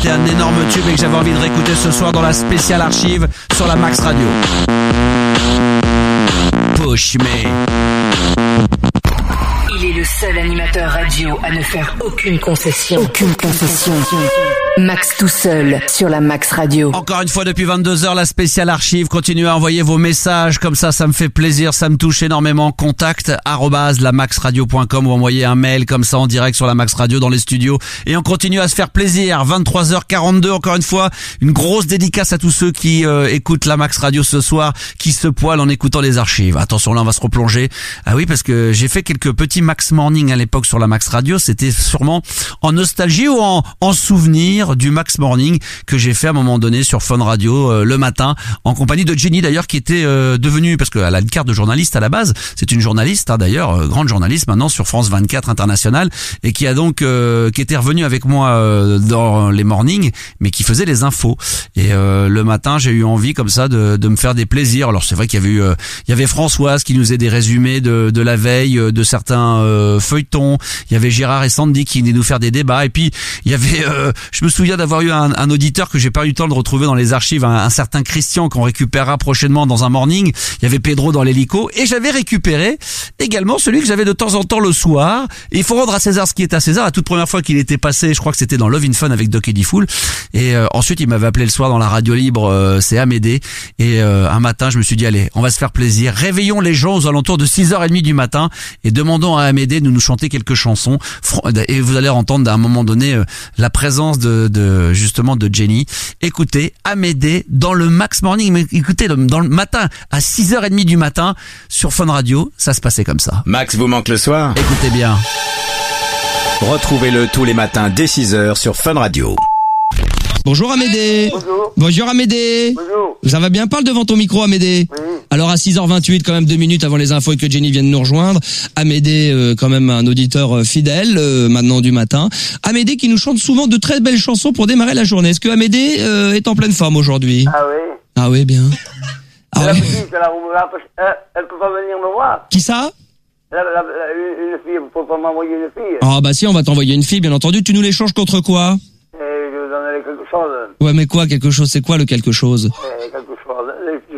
c'était un énorme tube et que j'avais envie de réécouter ce soir dans la spéciale archive sur la Max Radio. Push Me. Il est le seul animateur radio à ne faire aucune concession. Aucune concession. Max tout seul sur la Max Radio. Encore une fois depuis 22h, la spéciale archive. Continuez à envoyer vos messages comme ça me fait plaisir, ça me touche énormément. Contact @lamaxradio.com ou envoyez un mail comme ça en direct sur la Max Radio dans les studios. Et on continue à se faire plaisir. 23h42, encore une fois, une grosse dédicace à tous ceux qui écoutent la Max Radio ce soir, qui se poilent en écoutant les archives. Attention, là on va se replonger. Ah oui, parce que j'ai fait quelques petits Max Morning à l'époque sur la Max Radio. C'était sûrement en nostalgie ou en souvenir du Max Morning que j'ai fait à un moment donné sur Fun Radio le matin en compagnie de Jenny d'ailleurs, qui était devenue, parce qu'elle a une carte de journaliste à la base, c'est une journaliste d'ailleurs, grande journaliste maintenant sur France 24 International, et qui a donc qui était revenue avec moi dans les mornings, mais qui faisait les infos. Et le matin j'ai eu envie comme ça de me faire des plaisirs. Alors c'est vrai qu'il y avait il y avait Françoise qui nous faisait des résumés de la veille de certains feuilletons, il y avait Gérard et Sandy qui venaient nous faire des débats, et puis il y avait je me souviens d'avoir eu un auditeur que j'ai pas eu le temps de retrouver dans les archives, un certain Christian qu'on récupérera prochainement dans un morning. Il y avait Pedro dans l'hélico, et j'avais récupéré également celui que j'avais de temps en temps le soir. Et il faut rendre à César ce qui est à César. La toute première fois qu'il était passé, je crois que c'était dans Love in Fun avec Doc Eddie Fool. Et ensuite il m'avait appelé le soir dans la radio libre, c'est Amédée. Et un matin je me suis dit allez, on va se faire plaisir. Réveillons les gens aux alentours de 6h30 du matin et demandons à Amédée de nous chanter quelques chansons. Et vous allez entendre à un moment donné la présence justement de Jenny. Écoutez Amédée dans le Max Morning, mais écoutez dans le matin à 6h30 du matin sur Fun Radio, ça se passait comme ça. Max vous manque le soir? Écoutez bien. Retrouvez-le tous les matins dès 6h sur Fun Radio. Bonjour Amédée. Bonjour. Bonjour Amédée. Bonjour. Ça va bien? Parle devant ton micro Amédée. Oui. Alors à 6h28, quand même 2 minutes avant les infos et que Jenny vienne nous rejoindre. Amédée, quand même un auditeur fidèle maintenant du matin. Amédée qui nous chante souvent de très belles chansons pour démarrer la journée. Est-ce que Amédée est en pleine forme aujourd'hui? Ah oui. Ah oui, bien. Ah La ouais. petite, elle peut pas venir me voir. Qui ça? Une fille, vous pouvez pas m'envoyer une fille. Ah bah si, on va t'envoyer une fille, bien entendu. Tu nous l'échanges contre quoi? Je vous donnerai quelque chose. Ouais, mais quoi, quelque chose? C'est quoi le quelque chose?